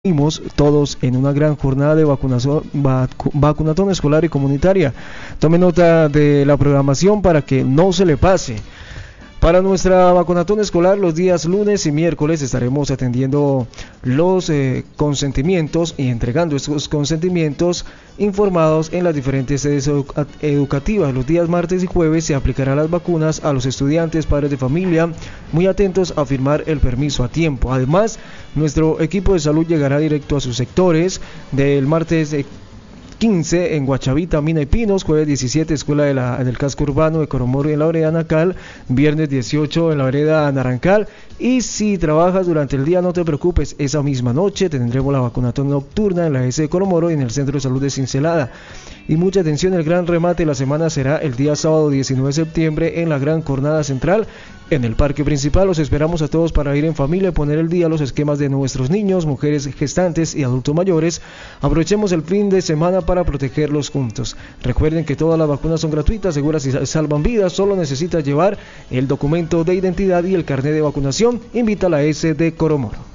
Unimos todos en una gran jornada de vacunatón escolar y comunitaria. Tome nota de la programación para que no se le pase. Para nuestra vacunatón escolar, los días lunes y miércoles estaremos atendiendo los consentimientos y entregando estos consentimientos informados en las diferentes sedes educativas. Los días martes y jueves se aplicarán las vacunas a los estudiantes, padres de familia, muy atentos a firmar el permiso a tiempo. Además, nuestro equipo de salud llegará directo a sus sectores del martes 15 en Guachavita, Mina y Pinos, jueves 17 Escuela del Casco Urbano de Coromoro y en la vereda Nacal, viernes 18 en la vereda Narancal. Y si trabajas durante el día, no te preocupes, esa misma noche tendremos la vacunatón nocturna en la S de Coromoro y en el Centro de Salud de Cincelada. Y mucha atención, el gran remate de la semana será el día sábado 19 de septiembre en la gran jornada central en el parque principal. Los esperamos a todos para ir en familia y poner el día los esquemas de nuestros niños, mujeres gestantes y adultos mayores. Aprovechemos el fin de semana para protegerlos juntos. Recuerden que todas las vacunas son gratuitas, seguras y salvan vidas. Solo necesitas llevar el documento de identidad y el carnet de vacunación. Invita a la S de Coromoro.